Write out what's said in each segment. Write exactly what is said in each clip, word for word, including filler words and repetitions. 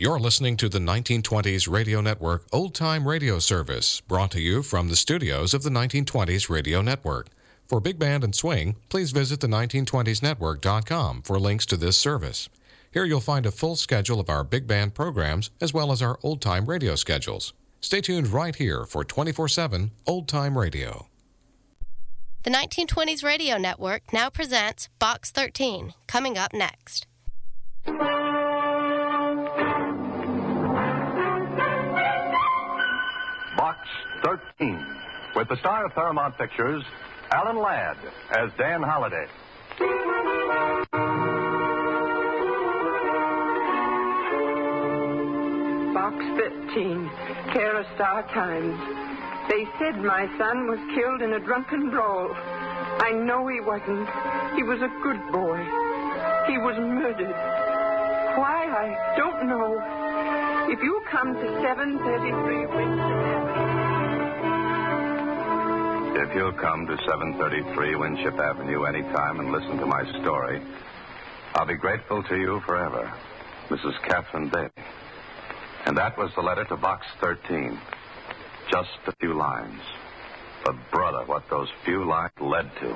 You're listening to the nineteen twenties Radio Network Old Time Radio Service, brought to you from the studios of the nineteen twenties Radio Network. For Big Band and Swing, please visit the nineteen twenties network dot com for links to this service. Here you'll find a full schedule of our big band programs as well as our old-time radio schedules. Stay tuned right here for twenty-four seven Old Time Radio. The nineteen twenties Radio Network now presents Box thirteen, coming up next. Box thirteen, with the star of Paramount Pictures, Alan Ladd, as Dan Holliday. Box thirteen, care of Star Times. They said my son was killed in a drunken brawl. I know he wasn't. He was a good boy. He was murdered. Why, I don't know. If you come to seven thirty-three Winship Avenue... If you'll come to seven thirty-three Winship Avenue anytime and listen to my story, I'll be grateful to you forever. Missus Catherine Daly. And that was the letter to Box thirteen. Just a few lines. But, brother, what those few lines led to.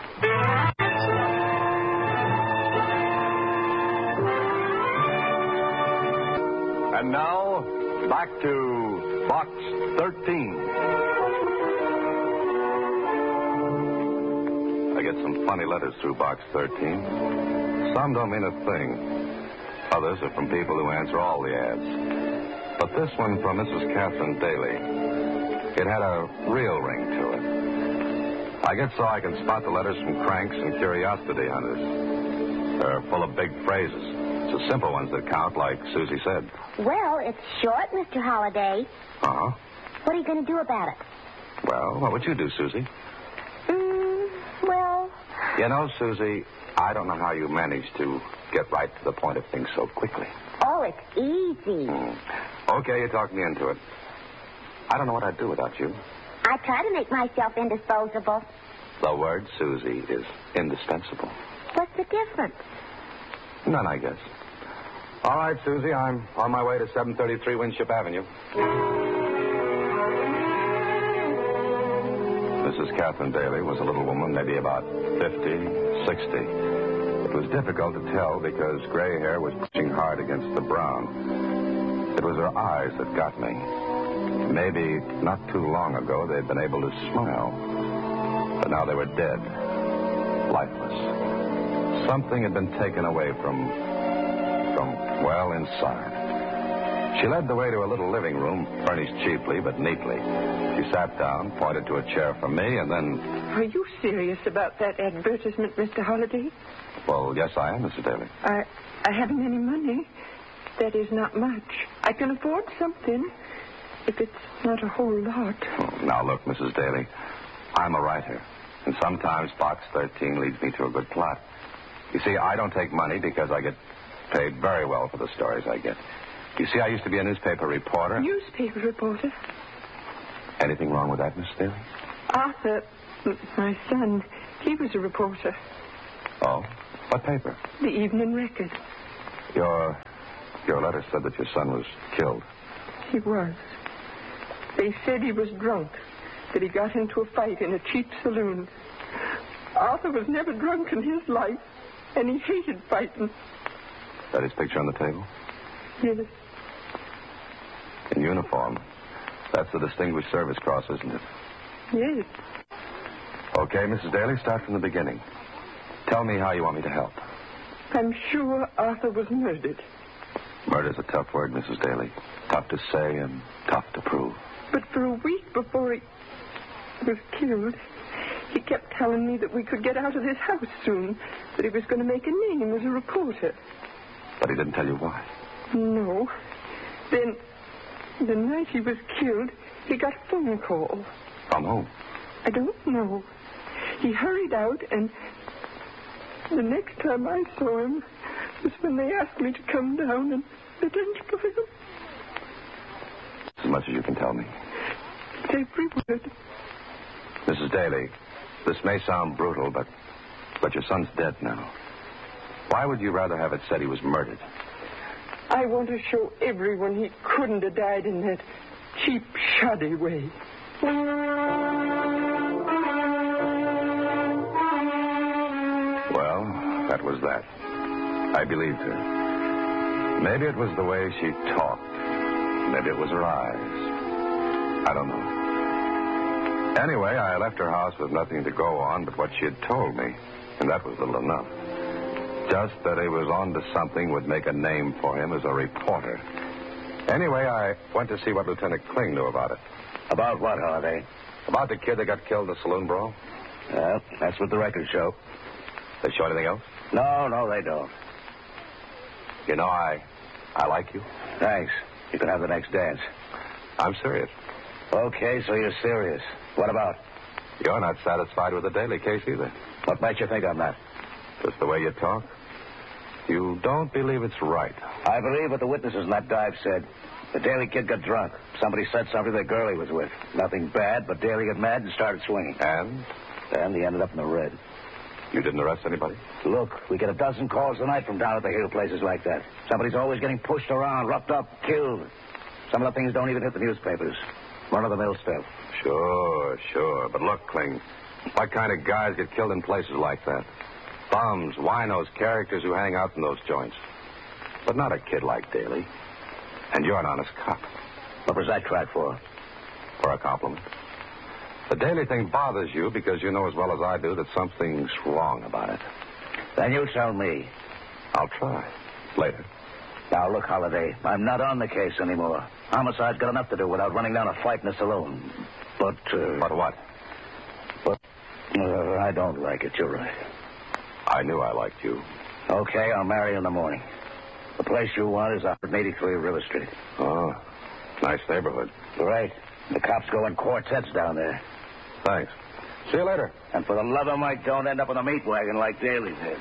And now, back to Box thirteen. I get some funny letters through Box thirteen. Some don't mean a thing. Others are from people who answer all the ads. But this one from Missus Catherine Daly, it had a real ring to it. I guess so I can spot the letters from cranks and curiosity hunters. They're full of big phrases. It's the simple ones that count, like Susie said. Well, it's short, Mister Holliday. Uh-huh. What are you going to do about it? Well, what would you do, Susie? Mm, well... You know, Susie, I don't know how you manage to get right to the point of things so quickly. Oh, it's easy. Mm. Okay, you talked me into it. I don't know what I'd do without you. I try to make myself indisposable. The word, Susie, is indispensable. What's the difference? None, I guess. All right, Susie, I'm on my way to seven thirty-three Winship Avenue. Missus Catherine Daly was a little woman, maybe about fifty, sixty. It was difficult to tell because gray hair was pushing hard against the brown. It was her eyes that got me. Maybe not too long ago they'd been able to smile. But now they were dead. Lifeless. Something had been taken away from, from, well, inside. She led the way to a little living room, furnished cheaply but neatly. She sat down, pointed to a chair for me, and then... Are you serious about that advertisement, Mister Holliday? Well, yes, I am, Missus Daly. I, I haven't any money. That is not much. I can afford something, if it's not a whole lot. Oh, now, look, Missus Daly, I'm a writer, and sometimes Box thirteen leads me to a good plot. You see, I don't take money because I get paid very well for the stories I get. You see, I used to be a newspaper reporter. Newspaper reporter? Anything wrong with that, Miss Daly? Arthur, my son, he was a reporter. Oh? What paper? The Evening Record. Your, your letter said that your son was killed. He was. They said he was drunk, that he got into a fight in a cheap saloon. Arthur was never drunk in his life, and he hated fighting. That his picture on the table? Yes. In uniform. That's the Distinguished Service Cross, isn't it? Yes. Okay, Missus Daly, start from the beginning. Tell me how you want me to help. I'm sure Arthur was murdered. Murder's a tough word, Missus Daly. Tough to say and tough to prove. But for a week before he was killed, he kept telling me that we could get out of this house soon, that he was going to make a name as a reporter. But he didn't tell you why? No. Then, the night he was killed, he got a phone call. From whom? I don't know. He hurried out, and the next time I saw him was when they asked me to come down and identify him. As much as you can tell me. It's every word. Missus Daly, this may sound brutal, but but your son's dead now. Why would you rather have it said he was murdered? I want to show everyone he couldn't have died in that cheap, shoddy way. Well, that was that. I believed her. Maybe it was the way she talked. Maybe it was her eyes. I don't know. Anyway, I left her house with nothing to go on but what she had told me, and that was little enough. Just that he was on to something would make a name for him as a reporter. Anyway, I went to see what Lieutenant Kling knew about it. About what, Holiday? About the kid that got killed in the saloon brawl. Well, that's what the records show. They show anything else? No, no, they don't. You know, I I like you. Thanks. You can have the next dance. I'm serious. Okay, so you're serious. What about? You're not satisfied with the Daly case either. What makes you think I'm not? Just the way you talk. You don't believe it's right. I believe what the witnesses in that dive said. The Daly kid got drunk. Somebody said something to the girl he was with. Nothing bad, but Daly got mad and started swinging. And? And he ended up in the red. You didn't arrest anybody? Look, we get a dozen calls a night from down at the hill, places like that. Somebody's always getting pushed around, roughed up, killed. Some of the things don't even hit the newspapers. Run-of-the-mill stuff. Sure, sure. But look, Kling, what kind of guys get killed in places like that? Bums, winos, characters who hang out in those joints. But not a kid like Daly. And you're an honest cop. What was that track for? For a compliment. The Daly thing bothers you because you know as well as I do that something's wrong about it. Then you tell me. I'll try. Later. Now, look, Holiday, I'm not on the case anymore. Homicide's got enough to do without running down a fight in a saloon. But, uh... But what? But, uh, I don't like it. You're right. I knew I liked you. Okay, I'll marry you in the morning. The place you want is one eighty-three River Street. Oh, nice neighborhood. Right. The cops go in quartets down there. Thanks. See you later. And for the love of Mike, don't end up in a meat wagon like Daly did.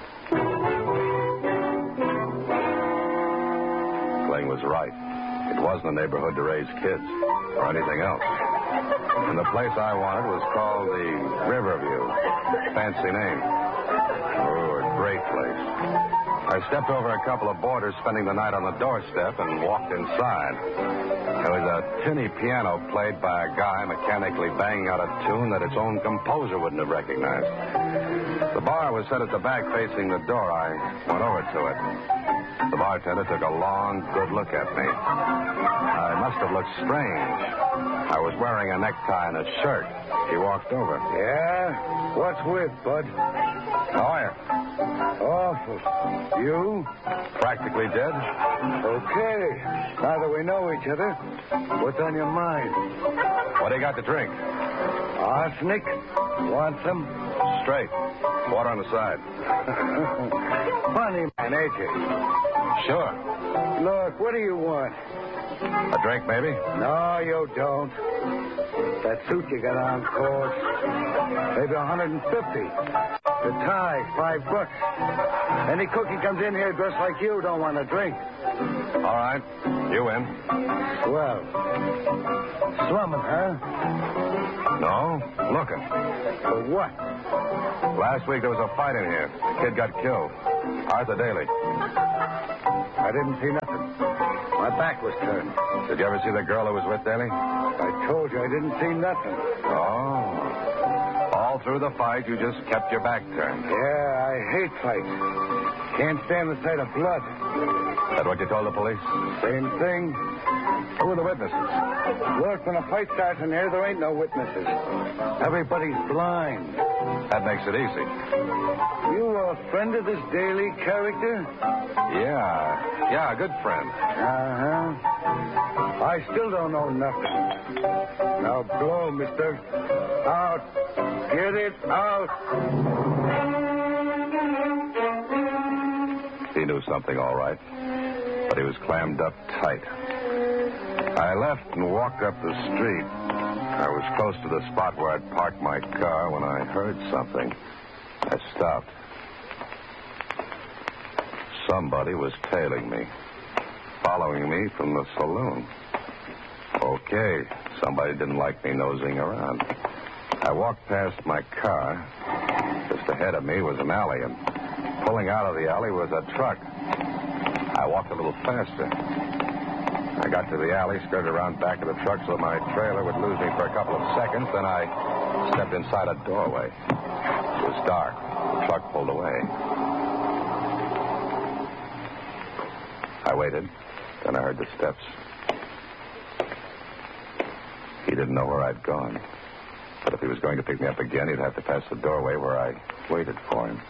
Kling was right. It wasn't a neighborhood to raise kids or anything else. And the place I wanted was called the Riverview. Fancy name. Oh, a great place. I stepped over a couple of boarders spending the night on the doorstep and walked inside. There was a tinny piano played by a guy mechanically banging out a tune that its own composer wouldn't have recognized. The bar was set at the back facing the door. I went over to it. The bartender took a long, good look at me. I must have looked strange. I was wearing a necktie and a shirt. He walked over. Yeah? What's with, bud? How are you? Awful. You? Practically dead. Okay. Now that we know each other, what's on your mind? What do you got to drink? Arsenic? Want some? Straight. Water on the side. Funny man, ain't you? Sure. Look, what do you want? A drink, maybe? No, you don't. That suit you got on costs maybe one hundred fifty. The tie, five bucks. Any cookie comes in here dressed like you don't want a drink. All right. You win. Well, slumming, huh? No, looking. For what? Last week there was a fight in here. The kid got killed. Arthur Daly. I didn't see nothing. My back was turned. Did you ever see the girl who was with Daly? I told you I didn't see nothing. Oh. All through the fight, you just kept your back turned. Yeah, I hate fights. Can't stand the sight of blood. Is that what you told the police? Same thing. Who were the witnesses? Look, when a fight starts in here, there ain't no witnesses. Everybody's blind. That makes it easy. You a friend of this Daly character? Yeah. Yeah, a good friend. Uh-huh. I still don't know nothing. Now blow, mister. Out. Get it out. He knew something, all right. But he was clammed up tight. I left and walked up the street. I was close to the spot where I'd parked my car when I heard something. I stopped. Somebody was tailing me, following me from the saloon. Okay, somebody didn't like me nosing around. I walked past my car. Just ahead of me was an alley, and pulling out of the alley was a truck. I walked a little faster. I got to the alley, skirted around back of the truck so my trailer would lose me for a couple of seconds. Then I stepped inside a doorway. It was dark. The truck pulled away. I waited. Then I heard the steps. He didn't know where I'd gone. But if he was going to pick me up again, he'd have to pass the doorway where I waited for him.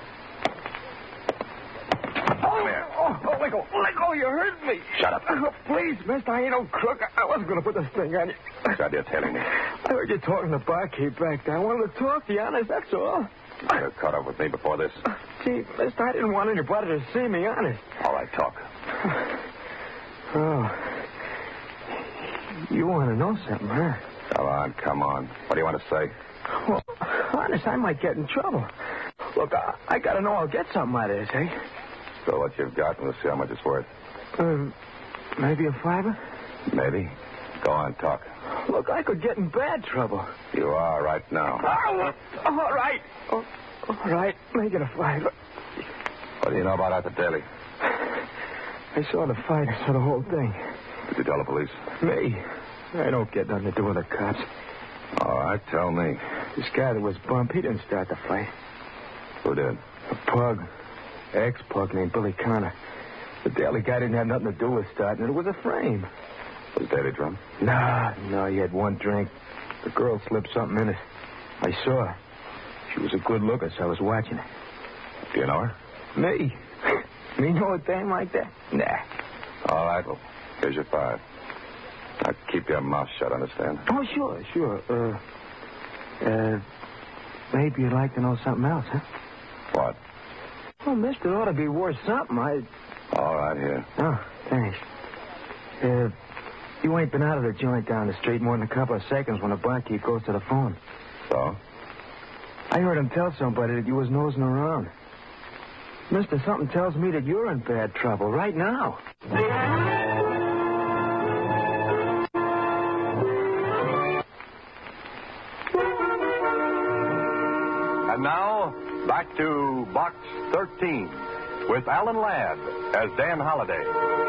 Oh, oh, let go. Let go. You hurt me. Shut up. Oh, please, mister. I ain't no crook. I wasn't going to put this thing on you. What's the idea of tailing me? I heard you talking to barkeep back there. I wanted to talk to you, honest, that's all. You could have caught up with me before this. Gee, mister, I didn't want anybody to see me, honest. All right, talk. Oh. You want to know something, huh? Come on, come on. What do you want to say? Well, honest, I might get in trouble. Look, I, I got to know I'll get something out of this, eh? So what you've got, and we'll see how much it's worth. Um, maybe a fiver? Maybe. Go on, talk. Look, I could get in bad trouble. You are right now. Oh, all right. Oh, all right. Make it a fiver. What do you know about Arthur Daly? I saw the fight. I saw the whole thing. Did you tell the police? Me? I don't get nothing to do with the cops. All right, tell me. This guy that was bumped, he didn't start the fight. Who did? A pug. Ex-pug named Billy Connor. The Daly guy didn't have nothing to do with starting it. It was a frame. Was Daly drunk? Nah, no, he had one drink. The girl slipped something in it. I saw her. She was a good looker, so I was watching her. Do you know her? Me? Me know a dame like that? Nah. All right, well, here's your five. Now, keep your mouth shut, understand? Oh, sure, sure. Uh, uh, maybe you'd like to know something else, huh? What? Well, mister, ought to be worth something. I... All right, here. Oh, thanks. Uh, you ain't been out of the joint down the street more than a couple of seconds when the barkeep goes to the phone. So? I heard him tell somebody that you was nosing around. Mister, something tells me that you're in bad trouble right now. And now, back to Box thirteen with Alan Ladd as Dan Holliday.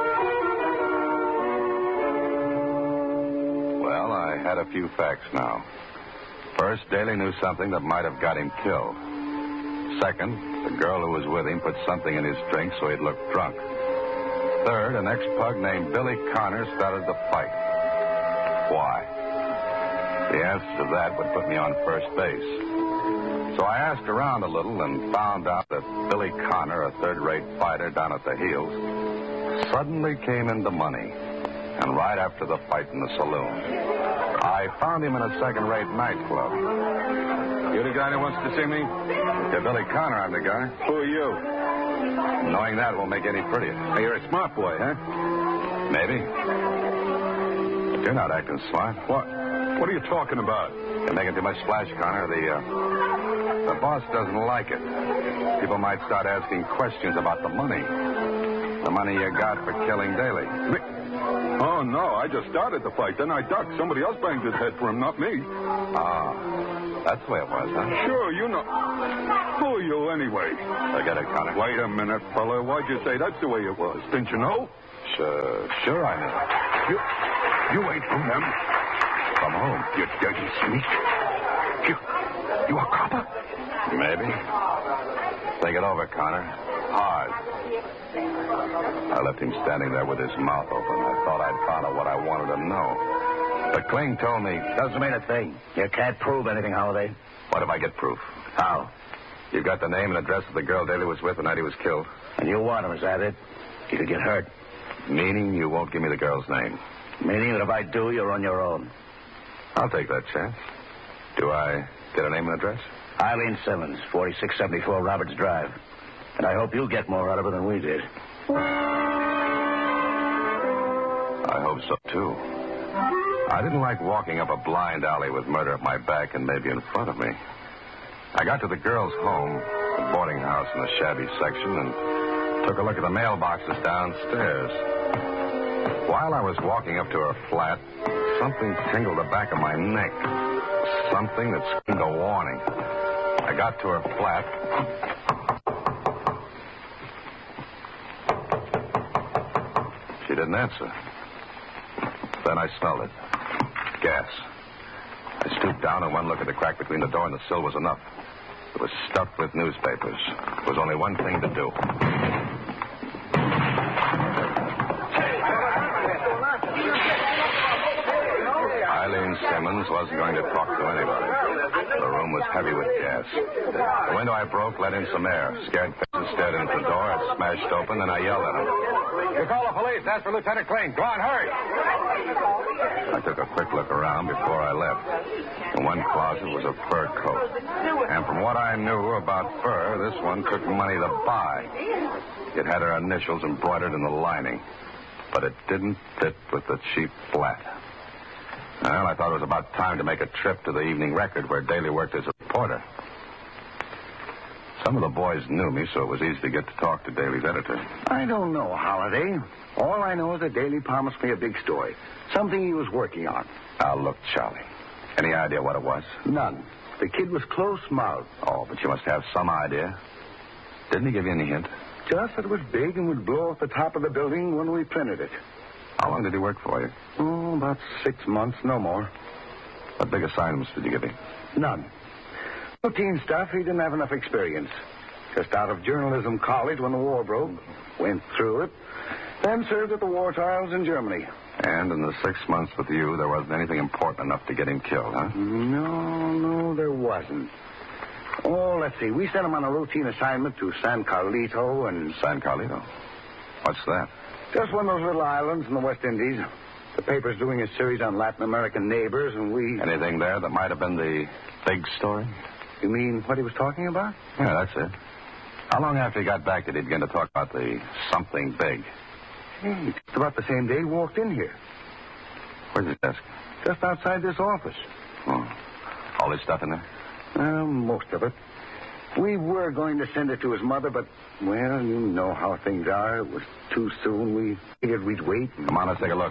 Well, I had a few facts now. First, Daly knew something that might have got him killed. Second, the girl who was with him put something in his drink so he'd look drunk. Third, an ex-pug named Billy Connor started the fight. Why? The answer to that would put me on first base. So I asked around a little and found out that Billy Connor, a third-rate fighter down at the heels, suddenly came into money. And right after the fight in the saloon, I found him in a second-rate nightclub. You the guy that wants to see me? Yeah, Billy Connor, I'm the guy. Who are you? Knowing that won't make it any prettier. Hey, you're a smart boy, huh? Maybe. But you're not acting smart. What? What are you talking about? You're making too much splash, Connor. The, uh, the boss doesn't like it. People might start asking questions about the money. The money you got for killing Daly. Me? Oh, no, I just started the fight. Then I ducked. Somebody else banged his head for him, not me. Ah, that's the way it was, huh? Sure, you know. Who are you, anyway? Forget it, Connor. Wait a minute, fella. Why'd you say that's the way it was? Didn't you know? Sure, sure I know. You, you ain't from them. From home. You dirty sneak. You, you a copper? Maybe. Think it over, Connor. Hard. I left him standing there with his mouth open. I thought I'd found out what I wanted to know. But Kling told me... Doesn't mean a thing. You can't prove anything, Holiday. What if I get proof? How? You've got the name and address of the girl Daly was with the night he was killed. And you want him, is that it? You could get hurt. Meaning you won't give me the girl's name? Meaning that if I do, you're on your own. I'll take that chance. Do I get a name and address? Eileen Simmons, forty-six seventy-four Roberts Drive. And I hope you'll get more out of her than we did. I hope so, too. I didn't like walking up a blind alley with murder at my back and maybe in front of me. I got to the girl's home, a boarding house in the shabby section, and took a look at the mailboxes downstairs. While I was walking up to her flat, something tingled the back of my neck. Something that screamed a warning. I got to her flat. didn't answer. Then I smelled it. Gas. I stooped down, and one look at the crack between the door and the sill was enough. It was stuffed with newspapers. There was only one thing to do. Eileen Simmons wasn't going to talk to anybody. The room was heavy with gas. The window I broke let in some air. Scared faces stared into the door. It smashed open, and I yelled at them. You call the police. Ask for Lieutenant Crane. Go on, hurry. I took a quick look around before I left. In one closet was a fur coat. And from what I knew about fur, this one took money to buy. It had her initials embroidered in the lining. But it didn't fit with the cheap flat. Well, I thought it was about time to make a trip to the Evening Record where Daly worked as a reporter. Some of the boys knew me, so it was easy to get to talk to Daly's editor. I don't know, Holiday. All I know is that Daly promised me a big story. Something he was working on. Now, look, Charlie. Any idea what it was? None. The kid was close-mouthed. Oh, but you must have some idea. Didn't he give you any hint? Just that it was big and would blow off the top of the building when we printed it. How long did he work for you? Oh, about six months, no more. What big assignments did he give you? None. Routine stuff. He didn't have enough experience. Just out of journalism college when the war broke. Went through it. Then served at the war trials in Germany. And in the six months with you, there wasn't anything important enough to get him killed, huh? No, no, there wasn't. Oh, let's see. We sent him on a routine assignment to San Carlito and... San Carlito? What's that? Just one of those little islands in the West Indies. The paper's doing a series on Latin American neighbors, and we... Anything there that might have been the big story? You mean what he was talking about? Yeah, that's it. How long after he got back did he begin to talk about the something big? Hey, just about the same day he walked in here. Where's his desk? Just outside this office. Oh. All his stuff in there? Uh, most of it. We were going to send it to his mother, but, well, you know how things are. It was too soon. We figured we'd wait. And... Come on, let's take a look.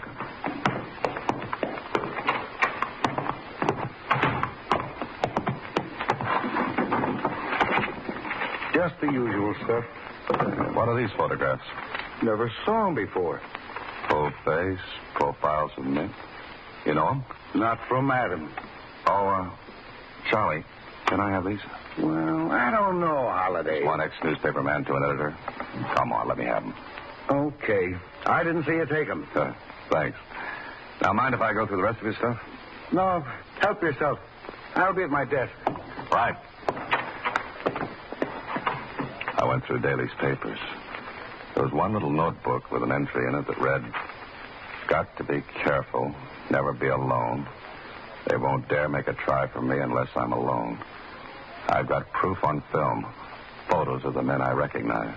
Just the usual stuff. What are these photographs? Never saw them before. Full face, profiles of men. You know them? Not from Adam. Oh, uh, Charlie, can I have these? Well, I don't know, Holiday. One ex-newspaper man to an editor. Come on, let me have them. Okay. I didn't see you take them. Uh, thanks. Now, mind if I go through the rest of your stuff? No, help yourself. I'll be at my desk. Right. I went through Daly's papers. There was one little notebook with an entry in it that read, "Got to be careful, never be alone. They won't dare make a try for me unless I'm alone. I've got proof on film, photos of the men I recognize."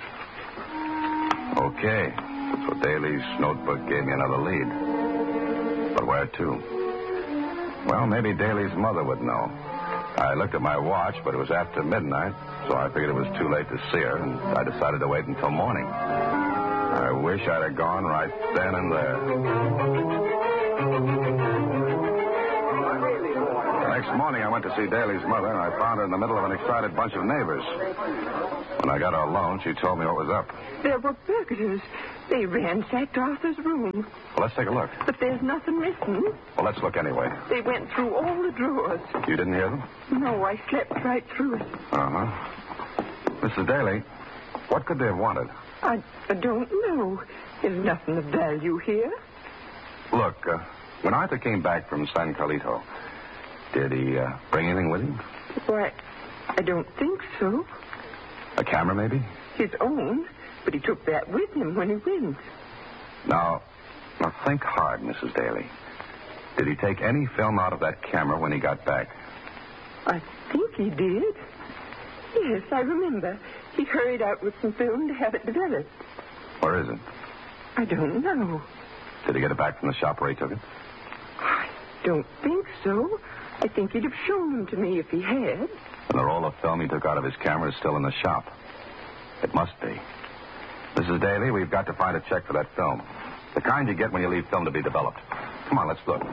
Okay, so Daly's notebook gave me another lead. But where to? Well, maybe Daly's mother would know. I looked at my watch, but it was after midnight, so I figured it was too late to see her, and I decided to wait until morning. I wish I'd have gone right then and there. The next morning, I went to see Daly's mother, and I found her in the middle of an excited bunch of neighbors. When I got her alone, she told me what was up. There were burglars. They ransacked Arthur's room. Well, let's take a look. But there's nothing missing. Well, let's look anyway. They went through all the drawers. You didn't hear them? No, I slept right through it. Uh-huh. Missus Daly, what could they have wanted? I, I don't know. There's nothing of value here. Look, uh, when Arthur came back from San Carlito, did he uh, bring anything with him? Why, I don't think so. A camera, maybe? His own, but he took that with him when he went. Now, now think hard, Missus Daly. Did he take any film out of that camera when he got back? I think he did. Yes, I remember. He hurried out with some film to have it developed. Where is it? I don't know. Did he get it back from the shop where he took it? I don't think so. I think he'd have shown them to me if he had. And the roll of film he took out of his camera is still in the shop. It must be. Missus Daly, we've got to find a check for that film. The kind you get when you leave film to be developed. Come on, let's look.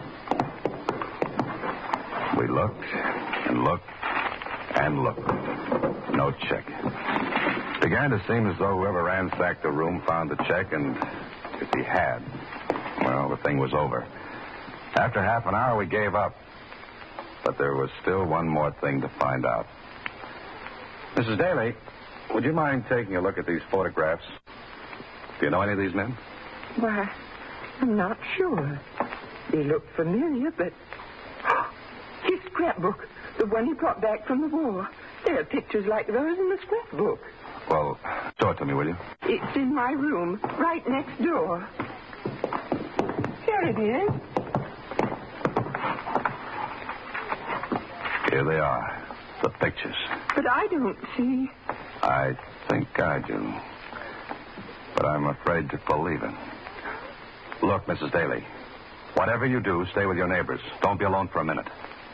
We looked and looked and looked. No check. Began to seem as though whoever ransacked the room found the check, and if he had, Well, the thing was over. After half an hour, we gave up. But there was still one more thing to find out. Missus Daly, would you mind taking a look at these photographs? Do you know any of these men? Why, I'm not sure. They look familiar, but... His scrapbook, the one he brought back from the war. There are pictures like those in the scrapbook. Well, show it to me, will you? It's in my room, right next door. Here it is. Here they are, the pictures. But I don't see... I think I do. But I'm afraid to believe it. Look, Missus Daly, whatever you do, stay with your neighbors. Don't be alone for a minute.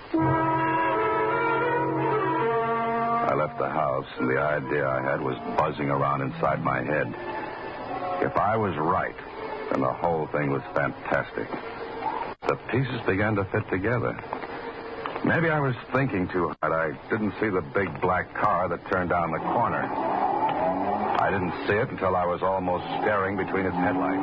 I left the house, and the idea I had was buzzing around inside my head. If I was right, then the whole thing was fantastic. The pieces began to fit together. Maybe I was thinking too hard. I didn't see the big black car that turned down the corner. I didn't see it until I was almost staring between its headlights.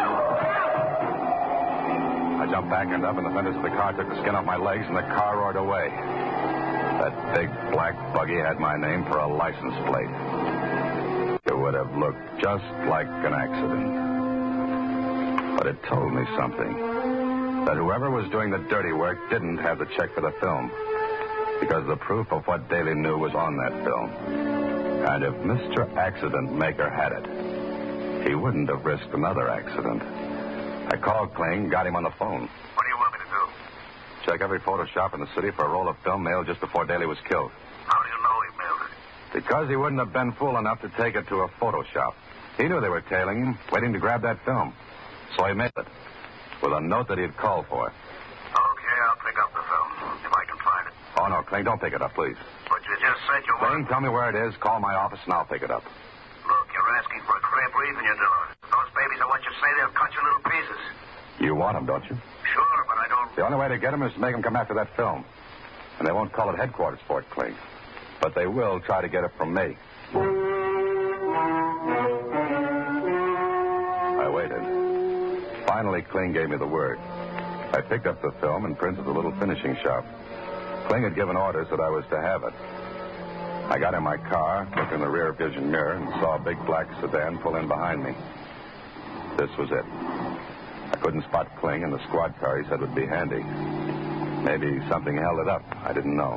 I jumped back and up, and the fenders of the car took the skin off my legs, and the car roared away. That big black buggy had my name for a license plate. It would have looked just like an accident. But it told me something. That whoever was doing the dirty work didn't have the check for the film. Because the proof of what Daly knew was on that film. And if Mister Accident Maker had it, he wouldn't have risked another accident. I called Kling, got him on the phone. What do you want me to do? Check every photo shop in the city for a roll of film mailed just before Daly was killed. How do you know he mailed it? Because he wouldn't have been fool enough to take it to a photo shop. He knew they were tailing him, waiting to grab that film. So he mailed it. With a note that he'd called for. Okay, I'll pick up the film, if I can find it. Oh, no, Kling, don't pick it up, please. But you just said you Kling, want... tell me where it is, call my office, and I'll pick it up. Look, you're asking for a crib brief and you're doing it. If those babies are what you say, they'll cut you little pieces. You want them, don't you? Sure, but I don't... The only way to get them is to make them come after that film. And they won't call it headquarters for it, Kling. But they will try to get it from me. I waited. Finally, Kling gave me the word. I picked up the film and printed the little finishing shop. Kling had given orders that I was to have it. I got in my car, looked in the rear vision mirror, and saw a big black sedan pull in behind me. This was it. I couldn't spot Kling, and the squad car he said would be handy. Maybe something held it up. I didn't know.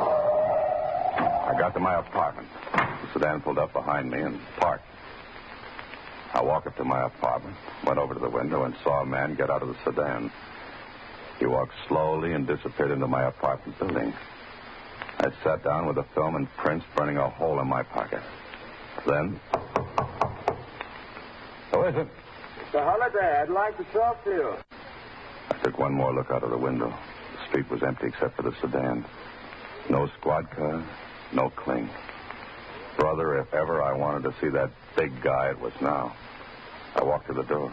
I got to my apartment. The sedan pulled up behind me and parked. I walked up to my apartment, went over to the window, and saw a man get out of the sedan. He walked slowly and disappeared into my apartment building. I sat down with the film and prints burning a hole in my pocket. Then... Who is it? Mister Holliday, I'd like to talk to you. I took one more look out of the window. The street was empty except for the sedan. No squad car, no Kling. Brother, if ever I wanted to see that big guy, it was now. I walked to the door.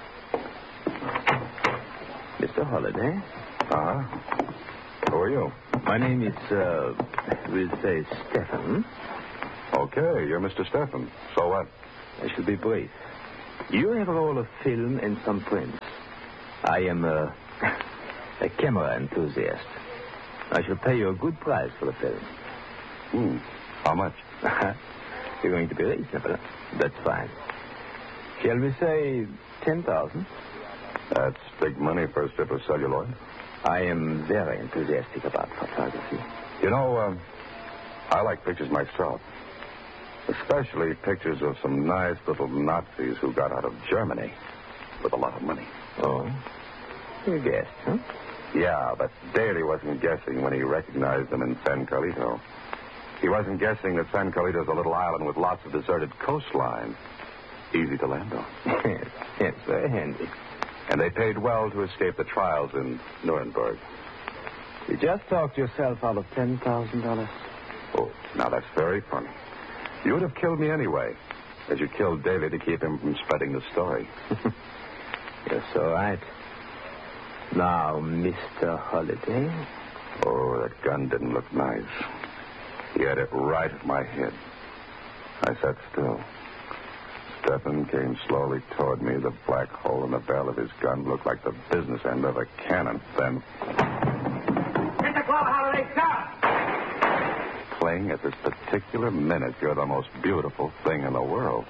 Mister Holliday? Uh-huh. Who are you? My name is, uh, we'll say Stephan. Okay, you're Mister Stephan. So what? I shall be brief. You have a roll of film and some prints. I am a, a camera enthusiast. I shall pay you a good price for the film. Hmm. How much? You're going to be reasonable. That's fine. Shall we say ten thousand? That's big money for a strip of celluloid. I am very enthusiastic about photography. You know, uh, I like pictures myself. Especially pictures of some nice little Nazis who got out of Germany with a lot of money. Oh? You guessed, huh? Yeah, but Daly wasn't guessing when he recognized them in San Carlito. He wasn't guessing that San Carlito's a little island with lots of deserted coastline. Easy to land on. Yes, yes, very handy. And they paid well to escape the trials in Nuremberg. You just talked yourself out of ten thousand dollars. Oh, now that's very funny. You would have killed me anyway, as you killed Daly to keep him from spreading the story. You're so right. Now, Mister Holliday. Oh, that gun didn't look nice. He had it right at my head. I sat still. Stephan came slowly toward me. The black hole in the barrel of his gun looked like the business end of a cannon. Then... Get the glove, Holiday, stop! Cling, at this particular minute, you're the most beautiful thing in the world.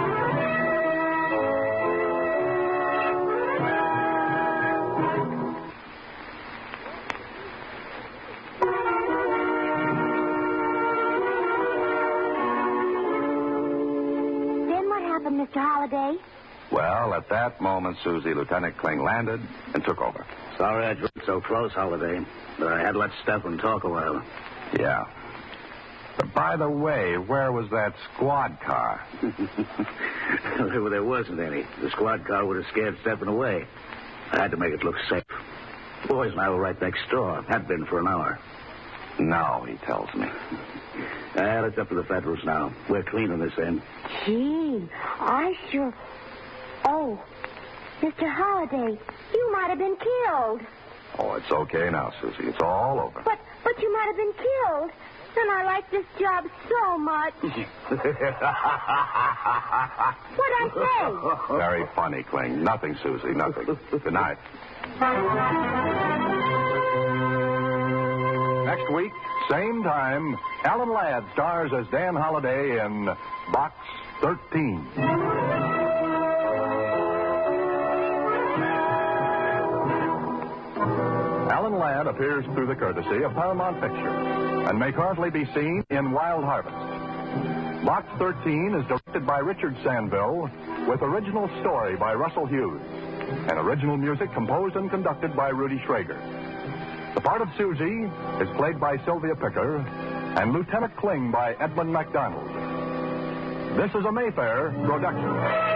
Mister Holliday? Well, at that moment, Susie, Lieutenant Kling landed and took over. Sorry I dropped so close, Holliday, but I had to let Stephan talk a while. Yeah. But by the way, where was that squad car? Well, there wasn't any. The squad car would have scared Stephan away. I had to make it look safe. The boys and I were right next door. Had been for an hour. No, he tells me. Well, it's up to the Federals now. We're clean on this end. Gee, I sure... Oh, Mister Holliday, you might have been killed. Oh, it's okay now, Susie. It's all over. But but you might have been killed. And I like this job so much. What'd I say? Very funny, Kling. Nothing, Susie, nothing. Good night. Next week, same time, Alan Ladd stars as Dan Holliday in Box thirteen. Alan Ladd appears through the courtesy of Paramount Pictures and may currently be seen in Wild Harvest. Box thirteen is directed by Richard Sandville with original story by Russell Hughes and original music composed and conducted by Rudy Schrager. The part of Susie is played by Sylvia Picker and Lieutenant Kling by Edmund MacDonald. This is a Mayfair production.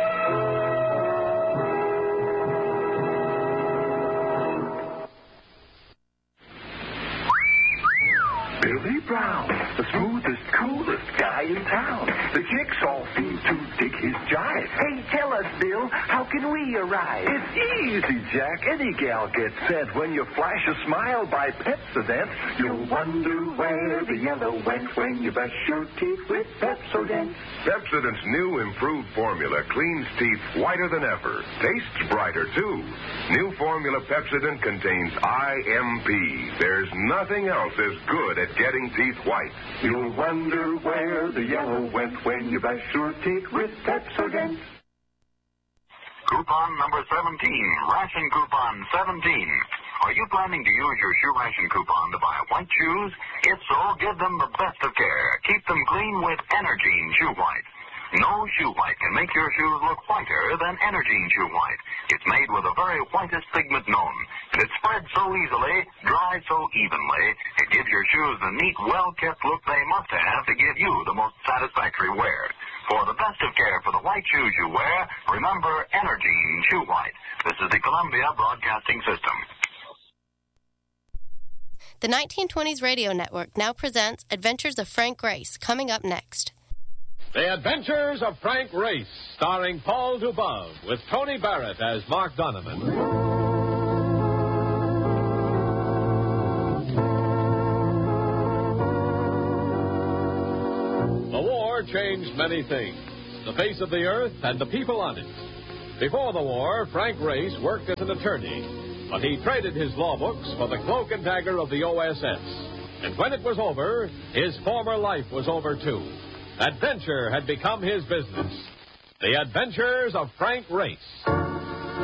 Billy Brown, the smoothest, coolest guy in town. The chicks all seem to dig his jive. Hey, tell us, Bill, how can we arrive? It's easy, Jack. Any gal gets sent when you flash a smile by Pepsodent. You'll wonder where the yellow went when you brush your teeth with Pepsodent. Pepsodent's new improved formula cleans teeth whiter than ever. Tastes brighter, too. New formula Pepsodent contains I M P. There's nothing else as good at getting teeth white. You'll wonder where the yellow went when you brush your teeth with Pepsodent. Coupon number seventeen, ration coupon seventeen. Are you planning to use your shoe ration coupon to buy white shoes? If so, give them the best of care. Keep them clean with Energine Shoe White. No shoe white can make your shoes look whiter than Energine Shoe White. It's made with the very whitest pigment known, and it spreads so easily, dries so evenly, it gives your shoes the neat, well-kept look they must have to give you the most satisfactory wear. For the best of care for the white shoes you wear, remember Energine Shoe White. This is the Columbia Broadcasting System. The nineteen twenties Radio Network now presents Adventures of Frank Grace, coming up next. The Adventures of Frank Race, starring Paul Dubov, with Tony Barrett as Mark Donovan. The war changed many things, the face of the earth and the people on it. Before the war, Frank Race worked as an attorney, but he traded his law books for the cloak and dagger of the O S S. And when it was over, his former life was over, too. Adventure had become his business. The Adventures of Frank Race.